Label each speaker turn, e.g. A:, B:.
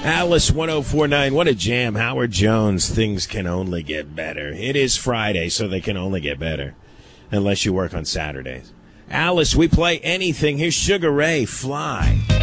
A: Alice 1049, what a jam. Howard Jones, things can only get better. It is Friday, so they can only get better. Unless you work on Saturdays. Alice, we play anything. Here's Sugar Ray, Fly.